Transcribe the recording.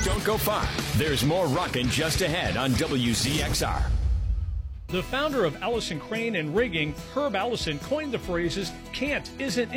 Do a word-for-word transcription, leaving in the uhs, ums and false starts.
Don't go far. There's more rockin' just ahead on W Z X R. The founder of Allison Crane and Rigging, Herb Allison, coined the phrases "can't, isn't,